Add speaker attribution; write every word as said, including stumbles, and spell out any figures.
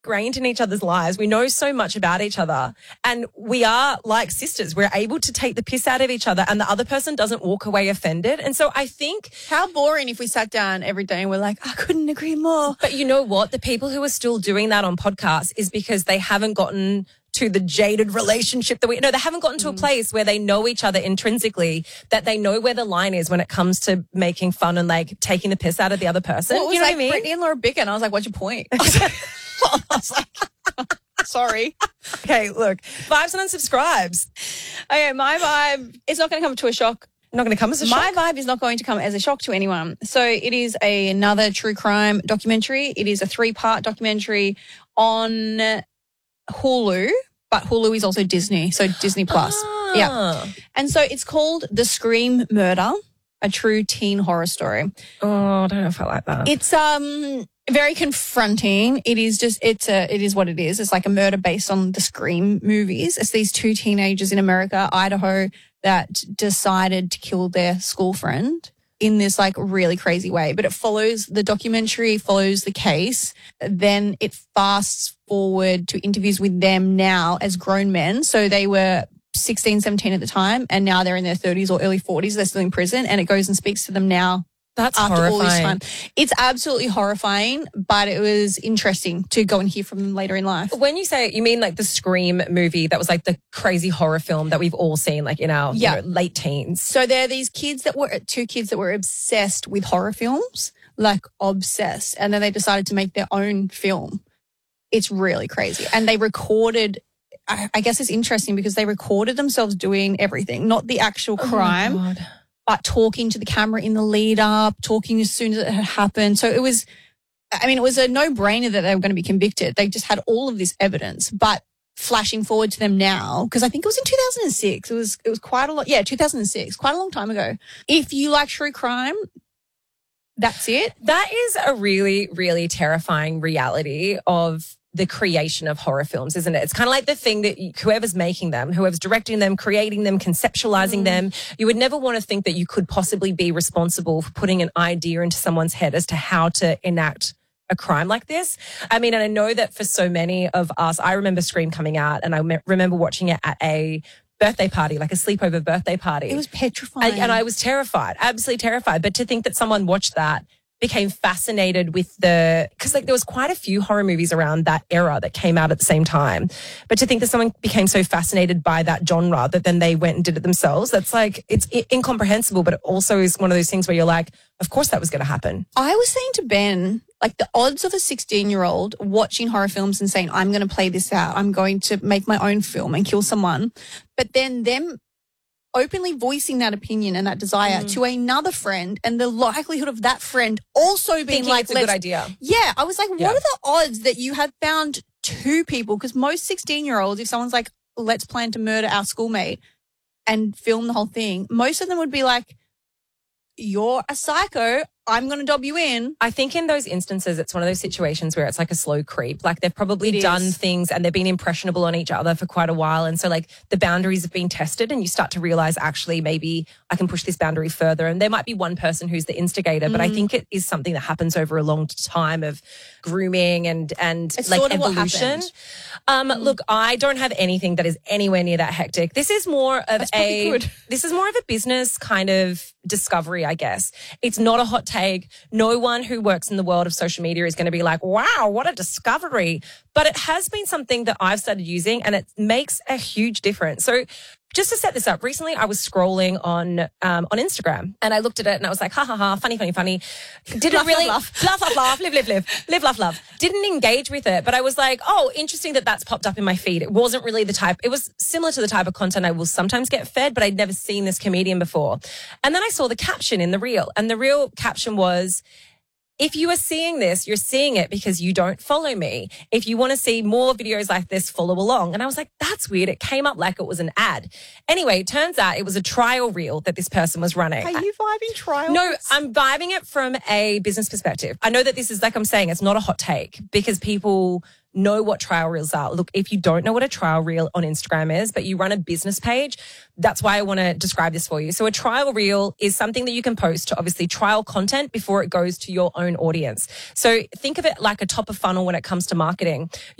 Speaker 1: ingrained in each other's lives. We know so much about each other and we are like sisters. We're able to take the piss out of each other and the other person doesn't walk away offended. And so I think...
Speaker 2: How boring if we sat down every day and we're like, I couldn't agree more.
Speaker 1: But you know what? The people who are still doing that on podcasts is because they haven't gotten to the jaded relationship that we... No, they haven't gotten to mm. a place where they know each other intrinsically, that they know where the line is when it comes to making fun and like taking the piss out of the other person.
Speaker 2: Well, it was
Speaker 1: you know
Speaker 2: like
Speaker 1: what I mean?
Speaker 2: Brittany and Laura Bicken. I was like, what's your point? I was like, I was like sorry.
Speaker 1: Okay, look, vibes and unsubscribes.
Speaker 2: Okay, my vibe, it's not going to come to a shock.
Speaker 1: Not going to come as a
Speaker 2: My
Speaker 1: shock?
Speaker 2: vibe is not going to come as a shock to anyone. So it is a, another true crime documentary. It is a three-part documentary on Hulu, but Hulu is also Disney, so Disney Plus.
Speaker 1: Ah.
Speaker 2: Yeah. And so it's called The Scream Murder, a true teen horror story.
Speaker 1: Oh, I don't know if I like that.
Speaker 2: It's um very confronting. It is just, it's a, it is what it is. It's like a murder based on the Scream movies. It's these two teenagers in America, Idaho, that decided to kill their school friend in this like really crazy way. But it follows, the documentary follows the case. Then it fasts forward to interviews with them now as grown men. So they were sixteen, seventeen at the time, and now they're in their thirties or early forties. They're still in prison, and it goes and speaks to them now.
Speaker 1: That's
Speaker 2: after
Speaker 1: horrifying.
Speaker 2: all this time. It's absolutely horrifying, but it was interesting to go and hear from them later in life.
Speaker 1: When you say it, you mean like the Scream movie that was like the crazy horror film that we've all seen like in our
Speaker 2: yeah.
Speaker 1: you know, late teens.
Speaker 2: So there are these kids that were, two kids that were obsessed with horror films, like obsessed, and then they decided to make their own film. It's really crazy. And they recorded, I, I guess it's interesting because they recorded themselves doing everything, not the actual crime.
Speaker 1: Oh my God.
Speaker 2: But talking to the camera in the lead up, talking as soon as it had happened. So it was, I mean, it was a no-brainer that they were going to be convicted. They just had all of this evidence. But flashing forward to them now, because I think it was in two thousand six. It was it was quite a lot. Yeah, two thousand six, quite a long time ago. If you like true crime, that's it.
Speaker 1: That is a really, really terrifying reality of the creation of horror films, isn't it? It's kind of like the thing that you, whoever's making them, whoever's directing them, creating them, conceptualizing mm. them, you would never want to think that you could possibly be responsible for putting an idea into someone's head as to how to enact a crime like this. I mean, and I know that for so many of us, I remember Scream coming out and I me- remember watching it at a birthday party, like a sleepover birthday party.
Speaker 2: It was petrifying.
Speaker 1: And, and I was terrified, absolutely terrified. But to think that someone watched that, became fascinated with the, because like there was quite a few horror movies around that era that came out at the same time. But to think that someone became so fascinated by that genre that then they went and did it themselves, that's like, it's incomprehensible, but it also is one of those things where you're like, of course that was going to happen.
Speaker 2: I was saying to Ben, like the odds of a sixteen-year-old watching horror films and saying, I'm going to play this out, I'm going to make my own film and kill someone, but then them openly voicing that opinion and that desire mm. to another friend, and the likelihood of that friend also being
Speaker 1: Thinking
Speaker 2: like,
Speaker 1: it's a good idea.
Speaker 2: Yeah, I was like,
Speaker 1: yeah.
Speaker 2: what are the odds that you have found two people? Because most sixteen-year-olds, if someone's like, let's plan to murder our schoolmate and film the whole thing, most of them would be like, you're a psycho, I'm going to dob you in.
Speaker 1: I think in those instances, it's one of those situations where it's like a slow creep. Like they've probably
Speaker 2: It
Speaker 1: done
Speaker 2: is.
Speaker 1: things and they've been impressionable on each other for quite a while. And so like the boundaries have been tested and you start to realize actually maybe I can push this boundary further. And there might be one person who's the instigator, mm. but I think it is something that happens over a long time of grooming and, and
Speaker 2: it's
Speaker 1: like
Speaker 2: sort of
Speaker 1: evolution. Um, mm. Look, I don't have anything that is anywhere near that hectic. This is more of
Speaker 2: That's
Speaker 1: a,
Speaker 2: good.
Speaker 1: this is more of a business kind of discovery, I guess. It's not a hot take. No one who works in the world of social media is going to be like, wow, what a discovery. But it has been something that I've started using and it makes a huge difference. So just to set this up, recently I was scrolling on um, on Instagram and I looked at it and I was like, ha, ha, ha, funny, funny, funny. Didn't
Speaker 2: laugh,
Speaker 1: really,
Speaker 2: laugh,
Speaker 1: laugh, laugh, laugh, live, live, live, live, laugh, love. Didn't engage with it, but I was like, oh, interesting that that's popped up in my feed. It wasn't really the type, it was similar to the type of content I will sometimes get fed, but I'd never seen this comedian before. And then I saw the caption in the reel, and the real caption was, if you are seeing this, you're seeing it because you don't follow me. If you want to see more videos like this, follow along. And I was like, that's weird. It came up like it was an ad. Anyway, it turns out it was a trial reel that this person was running.
Speaker 2: Are you vibing trials?
Speaker 1: No, I'm vibing it from a business perspective. I know that this is, like I'm saying, it's not a hot take because people know what trial reels are. Look, if you don't know what a trial reel on Instagram is, but you run a business page, that's why I want to describe this for you. So a trial reel is something that you can post to obviously trial content before it goes to your own audience. So think of it like a top of funnel when it comes to marketing.